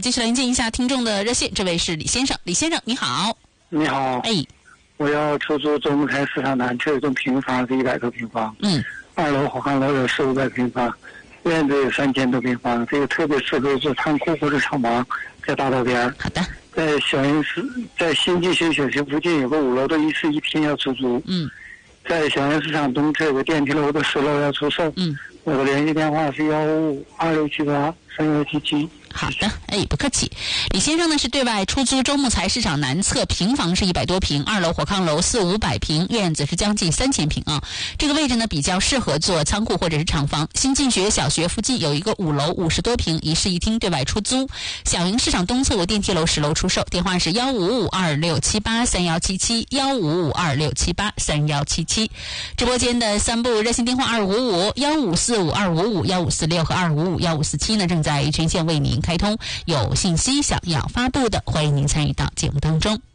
继续来迎接一下听众的热线，这位是李先生，李先生你好。 你好， 哎， 我要出租中木台市场南侧一栋平房是100多平方，2楼火炕楼有400-500平方，院子有3000多平方，这个特别适合做仓库或者厂房，在大道边。 好的。 在在新进修小区附近有个5楼的一室一厅要出租。在小园市场东侧有个电梯楼的10楼要出售。我的联系电话是155-2678-3177。 好的，不客气。李先生呢是对外出租中木材市场南侧平房是100多平，2楼火炕楼400-500平，院子是将近3000平啊。这个位置呢比较适合做仓库或者是厂房。新进学小学附近有一个5楼50多平一室一厅对外出租。小营市场东侧有电梯楼10楼出售，电话是155-2678-3177，155-2678-3177。直播间的3部热线电话255-154-5255、15546和255-1547呢正在全线为您开通，有信息想要发布的，欢迎您参与到节目当中。